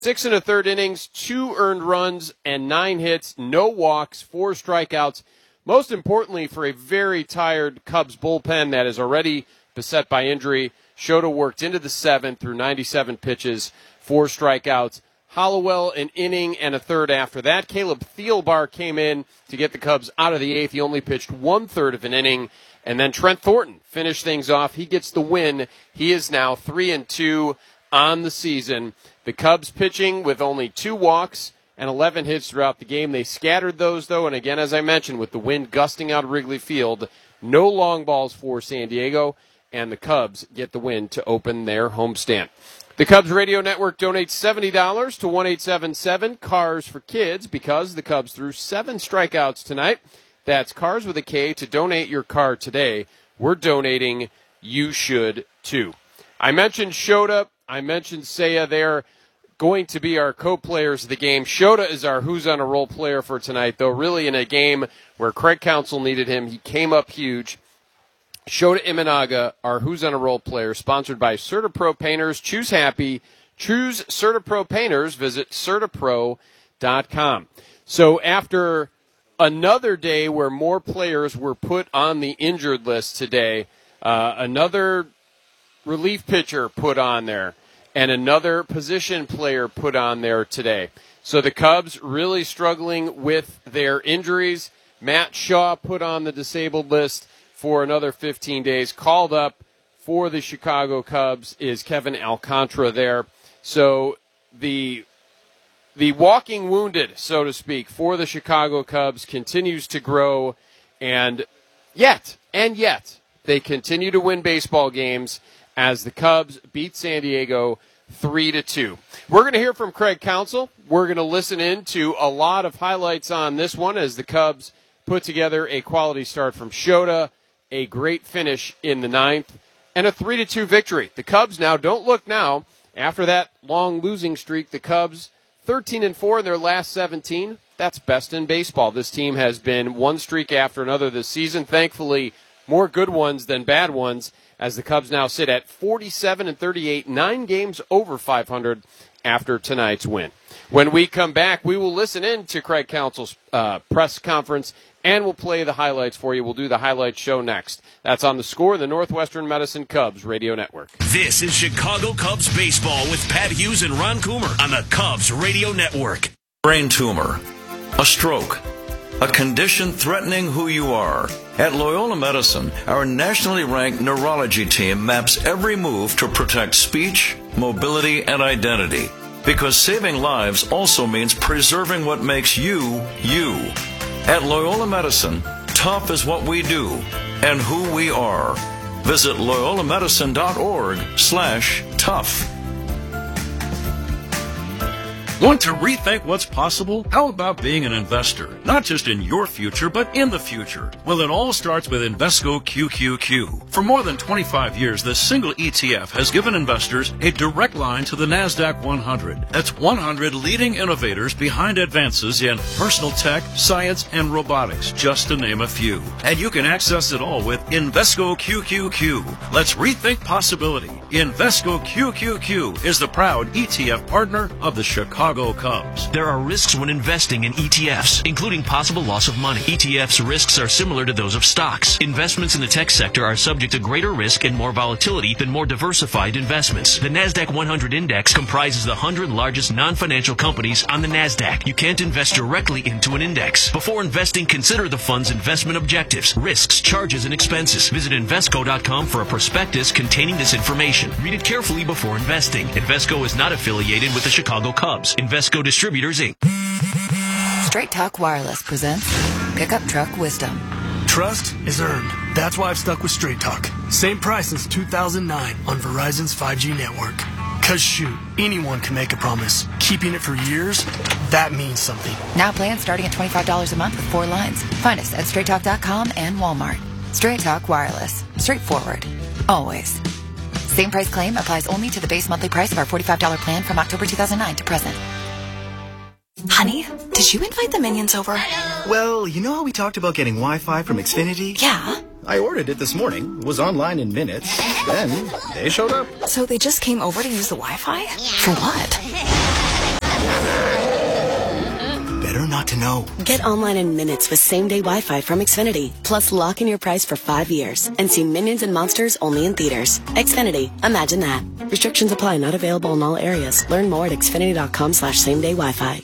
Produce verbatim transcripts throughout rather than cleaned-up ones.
Six and a third innings, two earned runs, and nine hits, no walks, four strikeouts. Most importantly, for a very tired Cubs bullpen that is already beset by injury, Shota worked into the seventh through ninety-seven pitches, four strikeouts. Hollowell an inning and a third after that. Caleb Thielbar came in to get the Cubs out of the eighth. He only pitched one-third of an inning. And then Trent Thornton finished things off. He gets the win. He is now three and two on the season. The Cubs pitching with only two walks and eleven hits throughout the game. They scattered those, though, and again, as I mentioned, with the wind gusting out of Wrigley Field, no long balls for San Diego, and the Cubs get the win to open their homestand. The Cubs Radio Network donates seventy dollars to one eight seven seven Cars for Kids because the Cubs threw seven strikeouts tonight. That's Cars with a K. To donate your car today, we're donating. You should, too. I mentioned Shota. I mentioned Seiya. They're going to be our co-players of the game. Shota is our Who's on a Roll player for tonight, though really in a game where Craig Counsell needed him. He came up huge. Shota Imanaga, our Who's on a Roll player, sponsored by CertaPro Painters. Choose happy. Choose CertaPro Painters. Visit Certapro dot com. So after another day where more players were put on the injured list today, uh, another relief pitcher put on there, and another position player put on there today. So the Cubs really struggling with their injuries. Matt Shaw put on the disabled list for another fifteen days. Called up for the Chicago Cubs is Kevin Alcantara there. So the the walking wounded, so to speak, for the Chicago Cubs continues to grow, and yet, and yet, they continue to win baseball games as the Cubs beat San Diego three to two. We're going to hear from Craig Counsell. We're going to listen in to a lot of highlights on this one as the Cubs put together a quality start from Shota, a great finish in the ninth, and a three to two victory. The Cubs now, don't look now, after that long losing streak, the Cubs thirteen and four in their last seventeen. That's best in baseball. This team has been one streak after another this season. Thankfully, more good ones than bad ones, as the Cubs now sit at forty-seven and thirty-eight, nine games over five hundred after tonight's win. When we come back, we will listen in to Craig Counsell's uh, press conference, and we'll play the highlights for you. We'll do the highlights show next. That's On the Score, the Northwestern Medicine Cubs Radio Network. This is Chicago Cubs baseball with Pat Hughes and Ron Coomer on the Cubs Radio Network. Brain tumor, a stroke, a condition threatening who you are. At Loyola Medicine, our nationally ranked neurology team maps every move to protect speech, mobility, and identity. Because saving lives also means preserving what makes you, you. At Loyola Medicine, tough is what we do and who we are. Visit loyola medicine dot org slash tough. Want to rethink what's possible? How about being an investor? Not just in your future, but in the future. Well, it all starts with Invesco Q Q Q. For more than twenty-five years, this single E T F has given investors a direct line to the NASDAQ one hundred. That's one hundred leading innovators behind advances in personal tech, science, and robotics, just to name a few. And you can access it all with Invesco Q Q Q. Let's rethink possibility. Invesco Q Q Q is the proud E T F partner of the Chicago Cubs. There are risks when investing in E T Fs, including possible loss of money. E T Fs risks are similar to those of stocks. Investments in the tech sector are subject to greater risk and more volatility than more diversified investments. The NASDAQ one hundred index comprises the one hundred largest non-financial companies on the NASDAQ. You can't invest directly into an index. Before investing, consider the fund's investment objectives, risks, charges, and expenses. Visit Invesco dot com for a prospectus containing this information. Read it carefully before investing. Invesco is not affiliated with the Chicago Cubs. Invesco Distributors, Incorporated. Straight Talk Wireless presents Pickup Truck Wisdom. Trust is earned. That's why I've stuck with Straight Talk. Same price since two thousand nine on Verizon's five G network. Cause shoot, anyone can make a promise. Keeping it for years, that means something. Now plans starting at twenty-five dollars a month with four lines. Find us at straight talk dot com and Walmart. Straight Talk Wireless. Straightforward. Always. Same price claim applies only to the base monthly price of our forty-five dollars plan from October two thousand nine to present. Honey, did you invite the minions over? Well, you know how we talked about getting Wi-Fi from Xfinity? Yeah. I ordered it this morning, was online in minutes, then they showed up. So they just came over to use the Wi-Fi? For what? not to know? Get online in minutes with same-day Wi-Fi from Xfinity. Plus, lock in your price for five years and see Minions and Monsters only in theaters. Xfinity. Imagine that. Restrictions apply. Not available in all areas. Learn more at xfinity.com slash same-day Wi-Fi.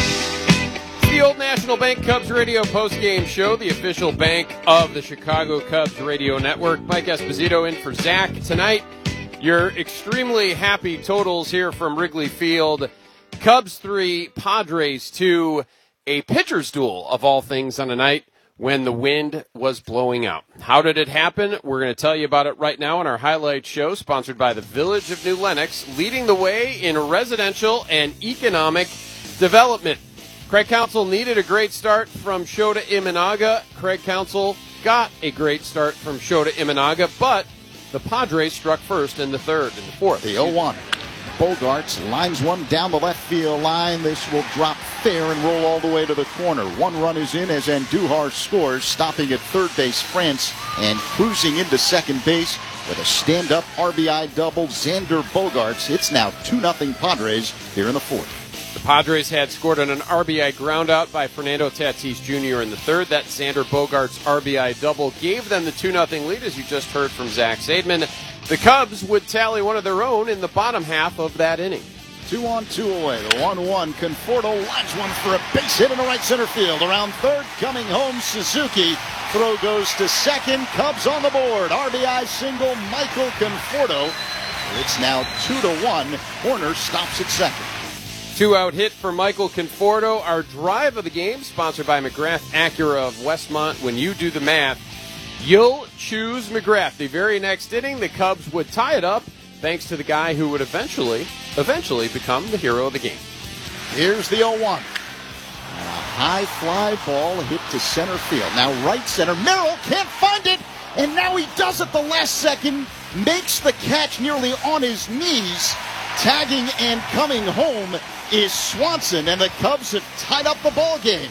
The Old National Bank Cubs Radio postgame show, the official bank of the Chicago Cubs radio network. Mike Esposito in for Zach tonight. Your extremely happy totals here from Wrigley Field. Cubs three, Padres two, a pitcher's duel of all things on a night when the wind was blowing out. How did it happen? We're going to tell you about it right now on our highlight show, sponsored by the Village of New Lenox, leading the way in residential and economic development. Craig Counsell needed a great start from Shota Imanaga. Craig Counsell got a great start from Shota Imanaga, but the Padres struck first in the third and the fourth. The oh one. Bogarts lines one down the left field line. This will drop fair and roll all the way to the corner. One run is in as Andujar scores, stopping at third base France and cruising into second base with a stand-up R B I double. Xander Bogarts. It's now two nothing Padres here in the fourth. The Padres had scored on an R B I groundout by Fernando Tatis Junior in the third. That Xander Bogaerts R B I double gave them the two nothing lead, as you just heard from Zach Zaidman. The Cubs would tally one of their own in the bottom half of that inning. Two on, two away. The one one. Conforto lines one for a base hit in the right center field. Around third, coming home, Suzuki. Throw goes to second. Cubs on the board. R B I single, Michael Conforto. It's now two to one. Horner stops at second. Two-out hit for Michael Conforto. Our drive of the game, sponsored by McGrath Acura of Westmont. When you do the math, you'll choose McGrath. The very next inning, the Cubs would tie it up, thanks to the guy who would eventually, eventually become the hero of the game. Here's the oh one. And a high fly ball hit to center field. Now right center. Merrill can't find it, and now he does it the last second. Makes the catch nearly on his knees. Tagging and coming home is Swanson, and the Cubs have tied up the ball game.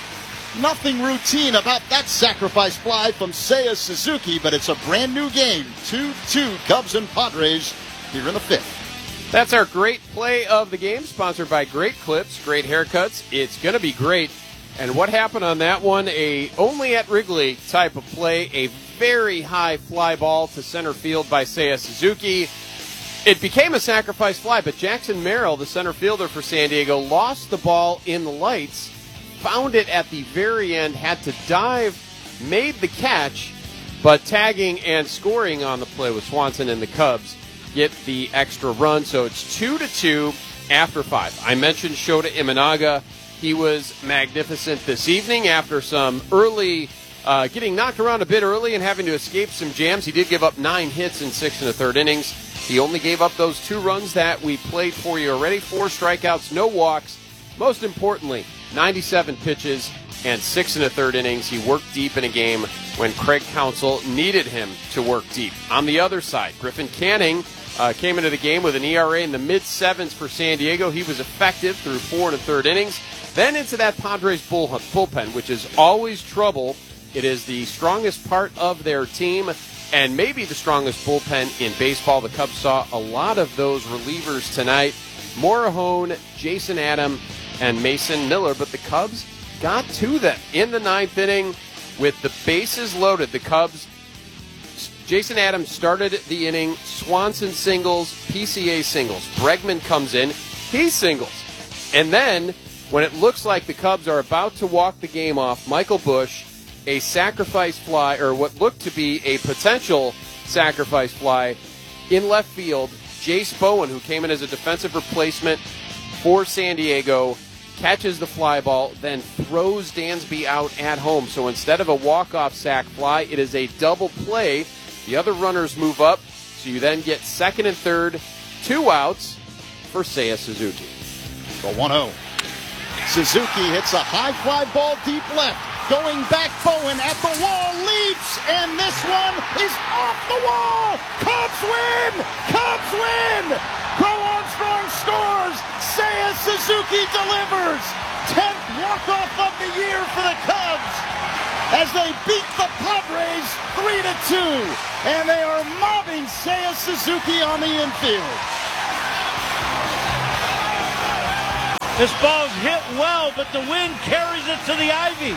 Nothing routine about that sacrifice fly from Seiya Suzuki, but it's a brand new game. two two Cubs and Padres here in the fifth. That's our great play of the game, sponsored by Great Clips, Great Haircuts. It's going to be great. And what happened on that one? A only at Wrigley type of play, a very high fly ball to center field by Seiya Suzuki. It became a sacrifice fly, but Jackson Merrill, the center fielder for San Diego, lost the ball in the lights, found it at the very end, had to dive, made the catch, but tagging and scoring on the play with Swanson and the Cubs get the extra run. So it's two to two after five. I mentioned Shota Imanaga. He was magnificent this evening after some early, uh, getting knocked around a bit early and having to escape some jams. He did give up nine hits in six and a third innings. He only gave up those two runs that we played for you already. Four strikeouts, no walks. Most importantly, ninety-seven pitches and six and a third innings. He worked deep in a game when Craig Counsell needed him to work deep. On the other side, Griffin Canning uh, came into the game with an E R A in the mid-sevens for San Diego. He was effective through four and a third innings. Then into that Padres bull, bullpen, which is always trouble. It is the strongest part of their team, and maybe the strongest bullpen in baseball. The Cubs saw a lot of those relievers tonight. Morejon, Jason Adam, and Mason Miller. But the Cubs got to them in the ninth inning with the bases loaded. The Cubs, Jason Adams started the inning. Swanson singles, P C A singles. Bregman comes in, he singles. And then, when it looks like the Cubs are about to walk the game off, Michael Busch, a sacrifice fly, or what looked to be a potential sacrifice fly in left field. Jace Bowen, who came in as a defensive replacement for San Diego, catches the fly ball, then throws Dansby out at home. So instead of a walk-off sac fly, it is a double play. The other runners move up, so you then get second and third, two outs for Seiya Suzuki. The one oh. Suzuki hits a high fly ball deep left. Going back, Bowen at the wall, leaps, and this one is off the wall! Cubs win! Cubs win! Crow Armstrong scores! Seiya Suzuki delivers! tenth walk-off of the year for the Cubs as they beat the Padres three to two, and they are mobbing Seiya Suzuki on the infield. This ball's hit well, but the wind carries it to the ivy.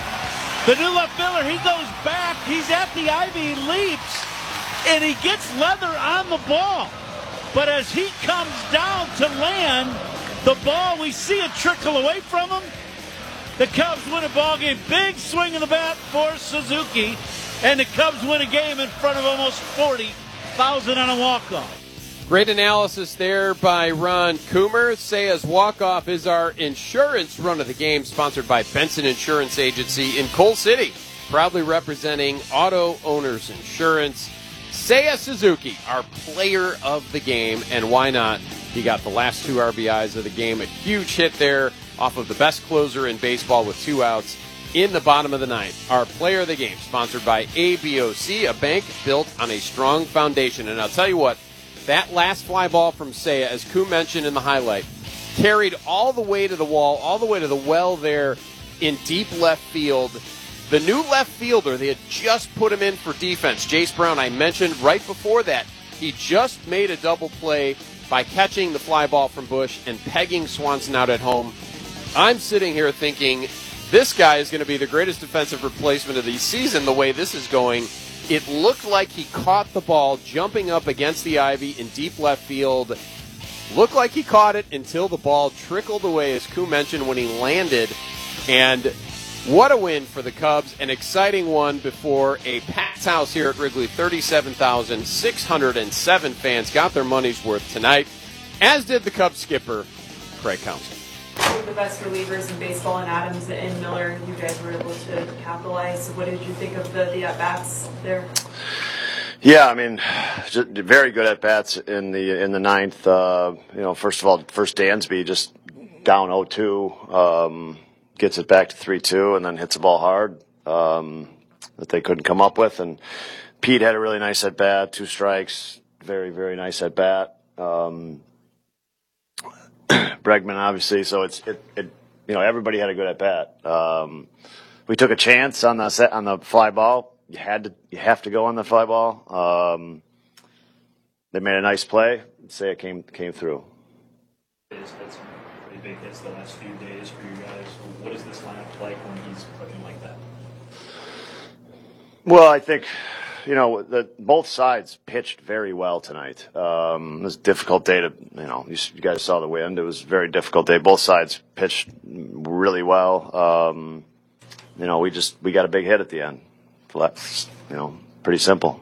The new left fielder, he goes back. He's at the ivy, he leaps, and he gets leather on the ball. But as he comes down to land, the ball, we see it trickle away from him. The Cubs win a ball game. Big swing of the bat for Suzuki, and the Cubs win a game in front of almost forty thousand on a walk-off. Great analysis there by Ron Coomer. Seiya's walk-off is our insurance run of the game, sponsored by Benson Insurance Agency in Coal City, proudly representing auto owners insurance. Seiya Suzuki, our player of the game, and why not? He got the last two R B Is of the game. A huge hit there off of the best closer in baseball with two outs in the bottom of the ninth. Our player of the game, sponsored by A B O C, a bank built on a strong foundation. And I'll tell you what, that last fly ball from Seiya, as Koo mentioned in the highlight, carried all the way to the wall, all the way to the well there in deep left field. The new left fielder, they had just put him in for defense. Jace Brown, I mentioned right before that, he just made a double play by catching the fly ball from Bush and pegging Swanson out at home. I'm sitting here thinking, this guy is going to be the greatest defensive replacement of the season the way this is going. It looked like he caught the ball jumping up against the ivy in deep left field. Looked like he caught it until the ball trickled away, as Koo mentioned, when he landed. And what a win for the Cubs. An exciting one before a packed house here at Wrigley. thirty-seven thousand six hundred seven fans got their money's worth tonight, as did the Cubs skipper, Craig Counsell. The best relievers in baseball, and Adams and Miller, you guys were able to capitalize. What did you think of the, the at-bats there? Yeah, I mean, just very good at-bats in the in the ninth. Uh, you know, first of all, first Dansby just down oh two, um, gets it back to three two, and then hits the ball hard um, that they couldn't come up with. And Pete had a really nice at-bat, two strikes, very, very nice at-bat. Um, Bregman, obviously, so it's it, it you know, everybody had a good at bat. Um, we took a chance on the set, on the fly ball. You had to you have to go on the fly ball. Um, they made a nice play. Say it came came through. It's had some pretty big hits the last few days for you guys. What is this lineup like when he's looking like that? Well, I think, you know, the, both sides pitched very well tonight. Um, it was a difficult day to, you know, you, you guys saw the wind. It was a very difficult day. Both sides pitched really well. Um, you know, we just, we got a big hit at the end. That's, you know, pretty simple.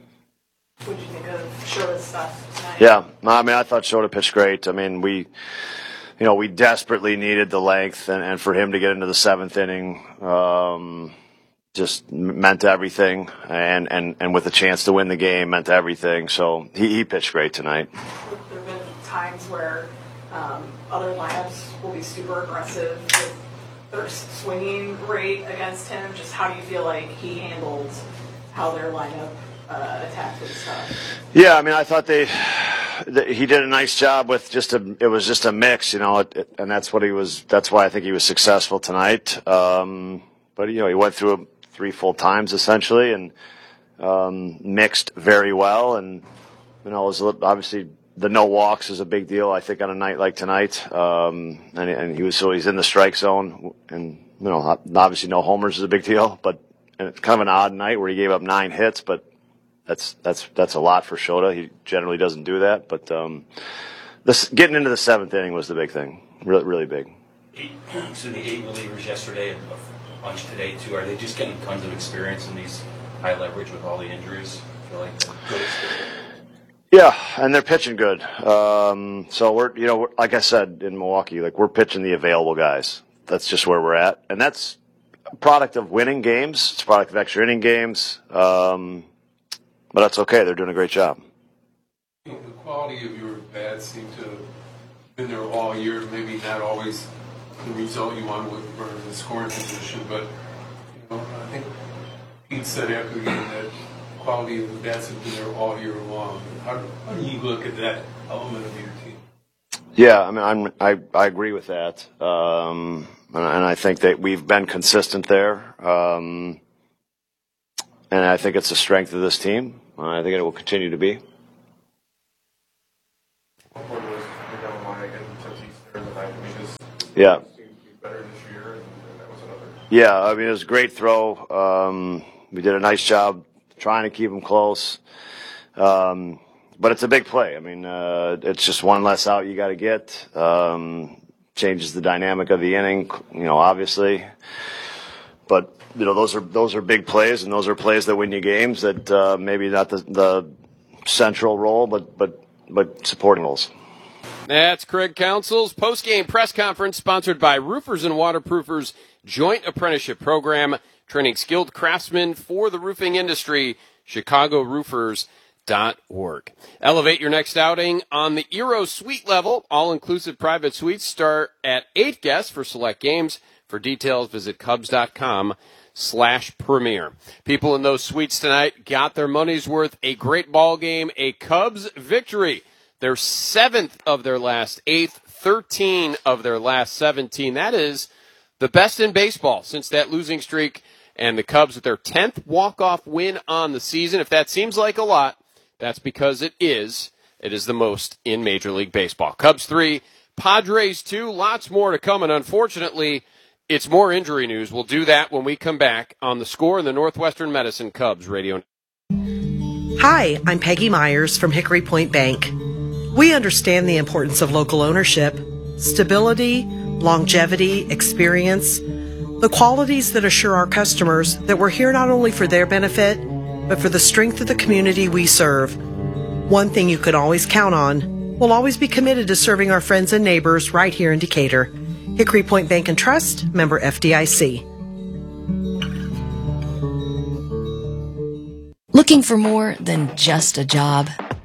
What did you think of Shota's stuff tonight? Yeah, I mean, I thought Shota pitched great. I mean, we, you know, we desperately needed the length, and, and for him to get into the seventh inning, um, just meant everything, and, and, and with a chance to win the game meant everything. So he, he pitched great tonight. There have been times where um, other lineups will be super aggressive with their swinging rate against him. Just how do you feel like he handled how their lineup uh, attacked his stuff? Yeah, I mean, I thought they, they he did a nice job with just a. It was just a mix, you know, it, it, and that's what he was. That's why I think he was successful tonight. Um, but you know, he went through a, three full times essentially, and um, mixed very well. And you know, it was obviously the no walks is a big deal, I think, on a night like tonight. Um, and, and he was so he's in the strike zone, and you know, obviously no homers is a big deal. But and it's kind of an odd night where he gave up nine hits, but that's that's that's a lot for Shota. He generally doesn't do that. But um, this getting into the seventh inning was the big thing, really really big. Eight, so the eight relievers yesterday, a bunch today too. Are they just getting tons of experience in these high leverage with all the injuries? I feel like they're good experience. Yeah, and they're pitching good. Um, so we're, you know, we're, like I said in Milwaukee, like we're pitching the available guys. That's just where we're at, and that's a product of winning games. It's a product of extra inning games. Um, but that's okay. They're doing a great job. The quality of your bats seem to have been there all year. Maybe not always the result you want with or the scoring position, but you know, I think Pete said after the game that quality of the bats have been there all year long. How, how do you look at that element of your team? Yeah, I mean, I'm, I I agree with that, um, and, and I think that we've been consistent there, um, and I think it's a strength of this team. I think it will continue to be. Yeah. Seemed to be better this year, and that was another. Yeah, I mean, it was a great throw. Um, we did a nice job trying to keep him close. Um, but it's a big play. I mean, uh, it's just one less out you got to get. Um, changes the dynamic of the inning, you know, obviously. But, you know, those are those are big plays, and those are plays that win you games that uh, maybe not the, the central role, but, but, but supporting roles. That's Craig Counsell's post-game press conference sponsored by Roofers and Waterproofers Joint Apprenticeship Program, training skilled craftsmen for the roofing industry, chicago roofers dot org. Elevate your next outing on the Eero Suite level. All-inclusive private suites start at eight guests for select games. For details, visit cubs.com slash premier. People in those suites tonight got their money's worth. A great ball game, a Cubs victory. Their seventh of their last eight, thirteen of their last seventeen. That is the best in baseball since that losing streak. And the Cubs with their tenth walk-off win on the season. If that seems like a lot, that's because it is. It is the most in Major League Baseball. Cubs three, Padres two. Lots more to come, and unfortunately, it's more injury news. We'll do that when we come back on The Score in the Northwestern Medicine Cubs Radio. Hi, I'm Peggy Myers from Hickory Point Bank. We understand the importance of local ownership, stability, longevity, experience, the qualities that assure our customers that we're here not only for their benefit, but for the strength of the community we serve. One thing you can always count on, we'll always be committed to serving our friends and neighbors right here in Decatur. Hickory Point Bank and Trust, member F D I C. Looking for more than just a job?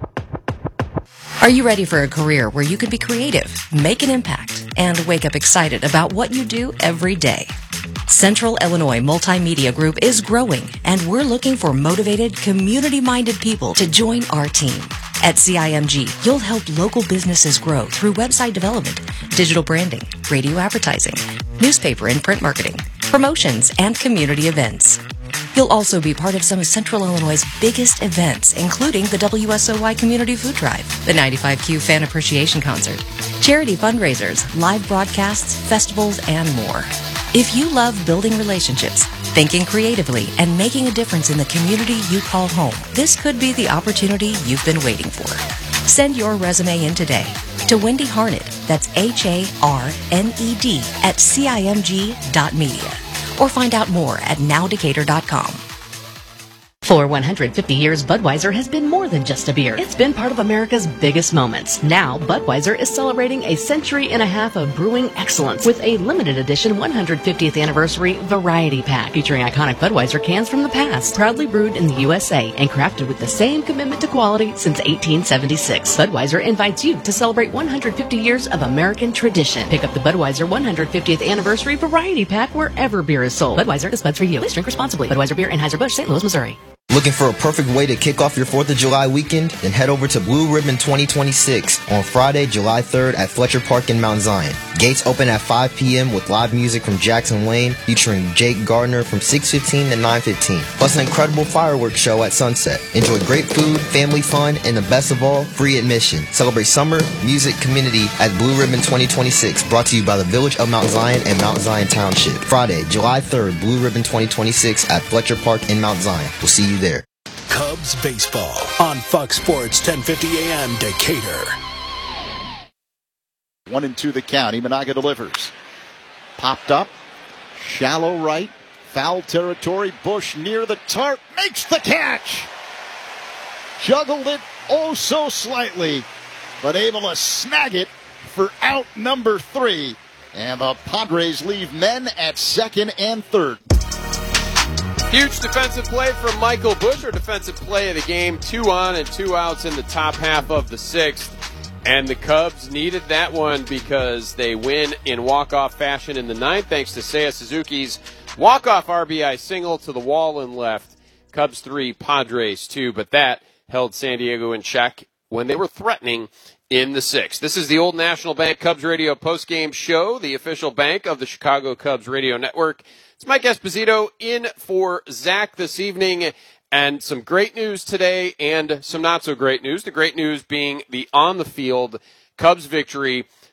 Are you ready for a career where you can be creative, make an impact, and wake up excited about what you do every day? Central Illinois Multimedia Group is growing, and we're looking for motivated, community-minded people to join our team. At C I M G, you'll help local businesses grow through website development, digital branding, radio advertising, newspaper and print marketing, promotions, and community events. You'll also be part of some of Central Illinois' biggest events, including the W S O Y Community Food Drive, the ninety-five Q Fan Appreciation Concert, charity fundraisers, live broadcasts, festivals, and more. If you love building relationships, thinking creatively, and making a difference in the community you call home, this could be the opportunity you've been waiting for. Send your resume in today to Wendy Harned, that's H A R N E D, at C I M G dot media. Or find out more at now decatur dot com. For one hundred fifty years, Budweiser has been more than just a beer. It's been part of America's biggest moments. Now, Budweiser is celebrating a century and a half of brewing excellence with a limited edition one hundred fiftieth anniversary variety pack featuring iconic Budweiser cans from the past, proudly brewed in the U S A and crafted with the same commitment to quality since eighteen seventy-six. Budweiser invites you to celebrate one hundred fifty years of American tradition. Pick up the Budweiser one hundred fiftieth anniversary variety pack wherever beer is sold. Budweiser is buds for you. Please drink responsibly. Budweiser Beer, Anheuser-Busch, Saint Louis, Missouri. Looking for a perfect way to kick off your fourth of July weekend? Then head over to Blue Ribbon twenty twenty-six on Friday, July third at Fletcher Park in Mount Zion. Gates open at five p.m. with live music from Jackson Wayne featuring Jake Gardner from six fifteen to nine fifteen. Plus an incredible fireworks show at sunset. Enjoy great food, family fun, and the best of all, free admission. Celebrate summer, music, community at Blue Ribbon twenty twenty-six, brought to you by the Village of Mount Zion and Mount Zion Township. Friday, July third, Blue Ribbon twenty twenty-six at Fletcher Park in Mount Zion. We'll see you there. Cubs baseball on Fox Sports ten fifty a.m. Decatur. One and two the count. Imanaga delivers. Popped up. Shallow right. Foul territory. Bush near the tarp. Makes the catch. Juggled it oh so slightly, but able to snag it for out number three. And the Padres leave men at second and third. Huge defensive play from Michael Bush, or defensive play of the game. Two on and two outs in the top half of the sixth. And the Cubs needed that one because they win in walk-off fashion in the ninth, thanks to Seiya Suzuki's walk-off R B I single to the wall and left. Cubs three, Padres two, but that held San Diego in check when they were threatening in the sixth. This is the Old National Bank Cubs Radio postgame show, the official bank of the Chicago Cubs Radio Network. It's Mike Esposito in for Zach this evening, and some great news today and some not so great news. The great news being the on-the-field Cubs victory,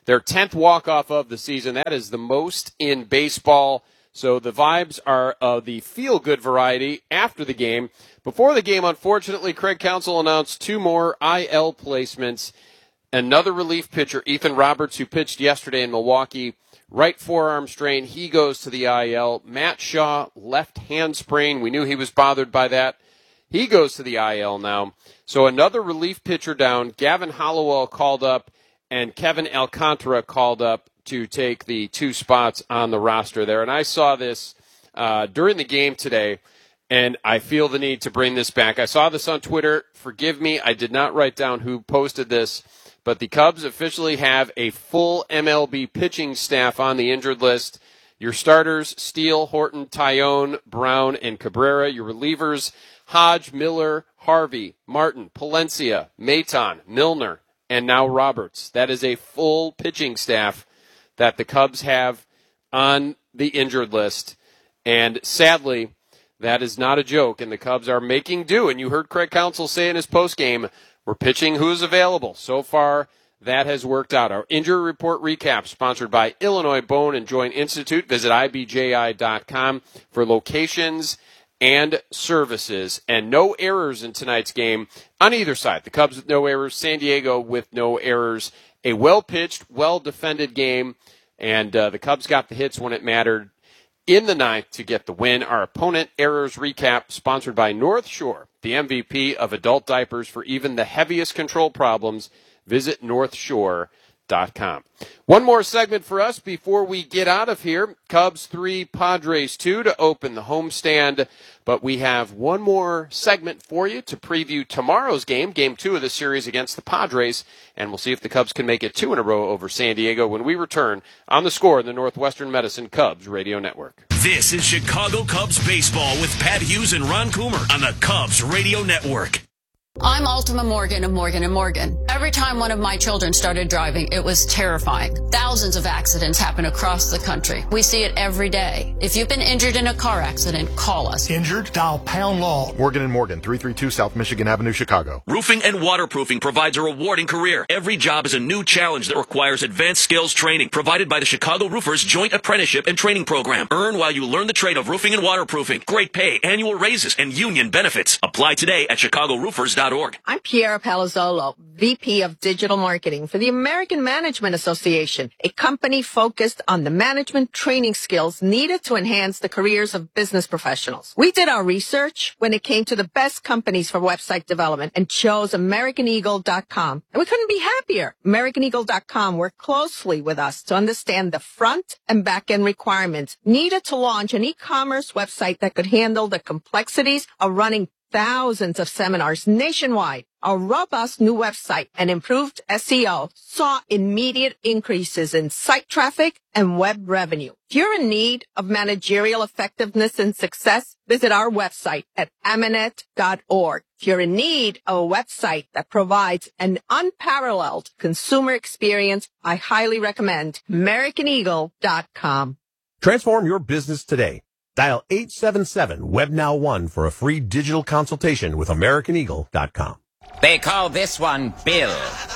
their tenth walk-off of the season. That is the most in baseball. So the vibes are of the feel-good variety after the game. Before the game, unfortunately, Craig Counsell announced two more I L placements. Another relief pitcher, Ethan Roberts, who pitched yesterday in Milwaukee, right forearm strain. He goes to the I L. Matt Shaw, left hand sprain. We knew he was bothered by that. He goes to the I L now. So another relief pitcher down. Gavin Hollowell called up, and Kevin Alcantara called up to take the two spots on the roster there. And I saw this uh, during the game today, and I feel the need to bring this back. I saw this on Twitter. Forgive me, I did not write down who posted this, but the Cubs officially have a full M L B pitching staff on the injured list. Your starters, Steele, Horton, Tyone, Brown, and Cabrera. Your relievers, Hodge, Miller, Harvey, Martin, Palencia, Maton, Milner, and now Roberts. That is a full pitching staff that the Cubs have on the injured list. And sadly, that is not a joke, and the Cubs are making do. And you heard Craig Counsell say in his postgame, we're pitching who's available. So far, that has worked out. Our injury report recap sponsored by Illinois Bone and Joint Institute. Visit I B J I dot com for locations and services. And no errors in tonight's game on either side. The Cubs with no errors, San Diego with no errors. A well-pitched, well-defended game, and uh, the Cubs got the hits when it mattered in the ninth to get the win. Our opponent errors recap sponsored by North Shore, the M V P of adult diapers for even the heaviest control problems. Visit north shore dot com. One more segment for us before we get out of here. Cubs three, Padres two to open the homestand. But we have one more segment for you to preview tomorrow's game, game two of the series against the Padres. And we'll see if the Cubs can make it two in a row over San Diego when we return on The Score in the Northwestern Medicine Cubs Radio Network. This is Chicago Cubs baseball with Pat Hughes and Ron Coomer on the Cubs Radio Network. I'm Ultima Morgan of Morgan and Morgan. Every time one of my children started driving, it was terrifying. Thousands of accidents happen across the country. We see it every day. If you've been injured in a car accident, call us. Injured? Dial pound law. Morgan and Morgan, three thirty-two South Michigan Avenue, Chicago. Roofing and waterproofing provides a rewarding career. Every job is a new challenge that requires advanced skills training provided by the Chicago Roofers Joint Apprenticeship and Training Program. Earn while you learn the trade of roofing and waterproofing. Great pay, annual raises, and union benefits. Apply today at chicago roofers dot org. I'm Piera Palazzolo, V P of Digital Marketing for the American Management Association, a company focused on the management training skills needed to enhance the careers of business professionals. We did our research when it came to the best companies for website development and chose American Eagle dot com. And we couldn't be happier. American Eagle dot com worked closely with us to understand the front and back end requirements needed to launch an e-commerce website that could handle the complexities of running thousands of seminars nationwide. Our robust new website and improved S E O saw immediate increases in site traffic and web revenue. If you're in need of managerial effectiveness and success, visit our website at amanet dot org. If you're in need of a website that provides an unparalleled consumer experience, I highly recommend American Eagle dot com. Transform your business today. Dial eight seven seven web now one for a free digital consultation with American Eagle dot com. They call this one Bill.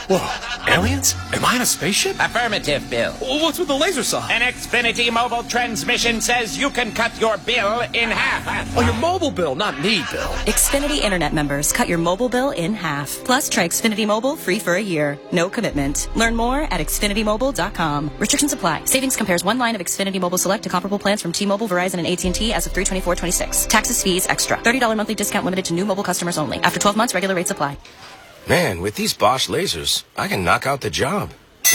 Whoa, aliens? Am I in a spaceship? Affirmative, Bill. What's with the laser saw? An Xfinity mobile transmission says you can cut your bill in half. Oh, your mobile bill, not me, Bill. Xfinity Internet members, cut your mobile bill in half. Plus, try Xfinity Mobile free for a year. No commitment. Learn more at xfinity mobile dot com. Restrictions apply. Savings compares one line of Xfinity Mobile Select to comparable plans from T-Mobile, Verizon, and A T and T as of three twenty-four twenty-six. Taxes, fees, extra. thirty dollars monthly discount limited to new mobile customers only. After twelve months, regular rates apply. Man, with these Bosch lasers, I can knock out the job.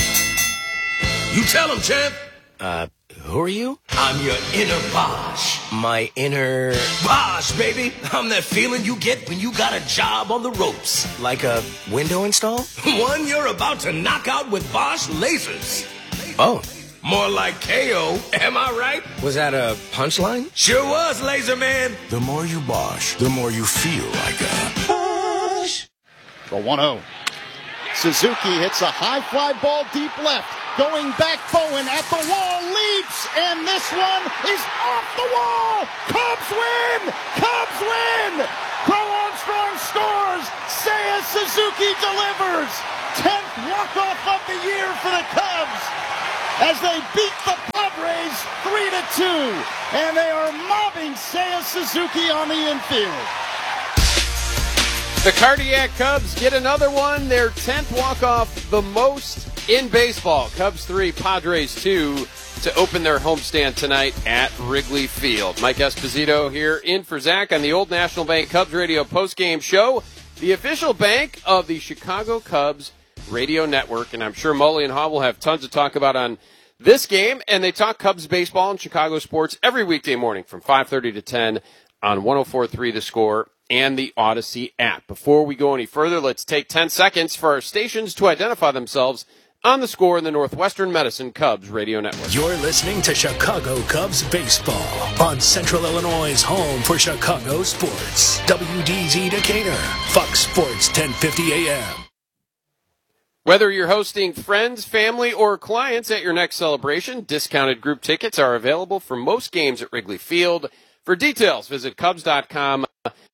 You tell him, champ. Uh, who are you? I'm your inner Bosch. My inner... Bosch, baby. I'm that feeling you get when you got a job on the ropes. Like a window install? One you're about to knock out with Bosch lasers. Oh. More like K O, am I right? Was that a punchline? Sure was, Laser Man. The more you Bosch, the more you feel like a... Bosch. The one oh. Suzuki hits a high fly ball deep left. Going back, Bowen at the wall, leaps, and this one is off the wall. Cubs win! Cubs win! Crow Armstrong scores. Seiya Suzuki delivers. tenth walk-off of the year for the Cubs as they beat the Padres three to two, and they are mobbing Seiya Suzuki on the infield. The Cardiac Cubs get another one, their tenth walk-off, the most in baseball. Cubs three, Padres two to open their homestand tonight at Wrigley Field. Mike Esposito here in for Zach on the Old National Bank Cubs Radio postgame show, the official bank of the Chicago Cubs radio network. And I'm sure Mully and Haw will have tons to talk about on this game. And they talk Cubs baseball and Chicago sports every weekday morning from five thirty to ten on one oh four point three The Score and the Odyssey app. Before we go any further, let's take ten seconds for our stations to identify themselves on The Score in the Northwestern Medicine Cubs Radio Network. You're listening to Chicago Cubs baseball on Central Illinois' home for Chicago sports. W D Z Decatur, Fox Sports ten fifty A M. Whether you're hosting friends, family, or clients at your next celebration, discounted group tickets are available for most games at Wrigley Field. For details, visit Cubs.com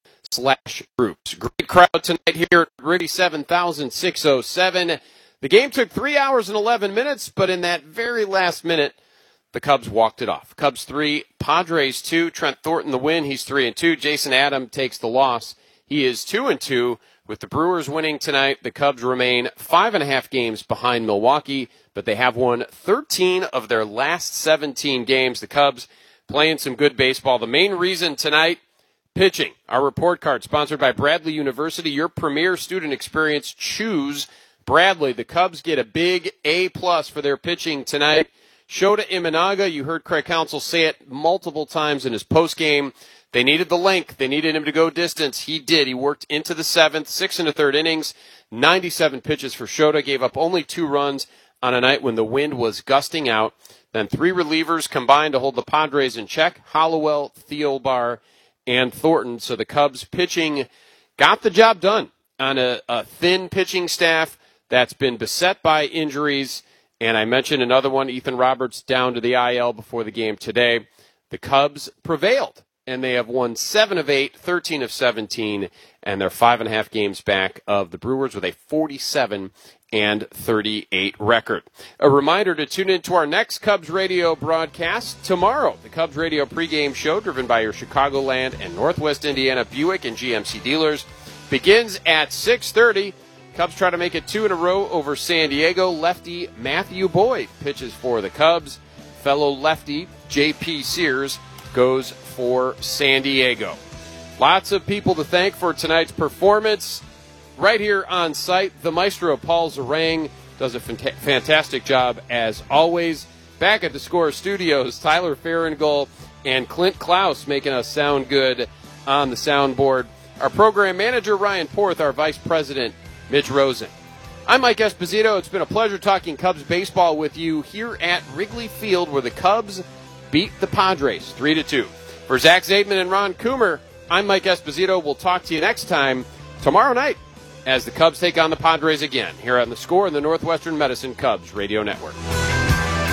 slash groups. Great crowd tonight here at Wrigley, seven thousand six hundred seven. The game took three hours and eleven minutes, but in that very last minute, the Cubs walked it off. Cubs three, Padres two. Trent Thornton the win. He's three and two. Jason Adam takes the loss. He is two and two. With the Brewers winning tonight, the Cubs remain five and a half games behind Milwaukee, but they have won thirteen of their last seventeen games. The Cubs playing some good baseball. The main reason tonight, pitching. Our report card sponsored by Bradley University, your premier student experience. Choose Bradley. The Cubs get a big A plus for their pitching tonight. Shota Imanaga, you heard Craig Counsell say it multiple times in his postgame. They needed the length. They needed him to go distance. He did. He worked into the seventh, six and a third innings, ninety-seven pitches for Shota. Gave up only two runs on a night when the wind was gusting out. Then three relievers combined to hold the Padres in check. Hollowell, Thielbar, and Thornton. So the Cubs pitching got the job done on a, a thin pitching staff that's been beset by injuries. And I mentioned another one, Ethan Roberts, down to the I L before the game today. The Cubs prevailed, and they have won seven of eight, thirteen of seventeen, and they're five and a half games back of the Brewers with a forty-seven and thirty-eight record. A reminder to tune in to our next Cubs radio broadcast tomorrow. The Cubs radio pregame show, driven by your Chicagoland and Northwest Indiana Buick and G M C dealers, begins at six thirty. Cubs try to make it two in a row over San Diego. Lefty Matthew Boyd pitches for the Cubs. Fellow lefty J P Sears goes for San Diego. Lots of people to thank for tonight's performance. Right here on site, the maestro Paul Zarang does a fant- fantastic job as always. Back at the Score Studios, Tyler Farringall and Clint Klaus making us sound good on the soundboard. Our program manager, Ryan Porth, our vice president, Mitch Rosen. I'm Mike Esposito. It's been a pleasure talking Cubs baseball with you here at Wrigley Field, where the Cubs beat the Padres three to two. For Zach Zaidman and Ron Coomer, I'm Mike Esposito. We'll talk to you next time tomorrow night as the Cubs take on the Padres again here on the Score in the Northwestern Medicine Cubs Radio Network.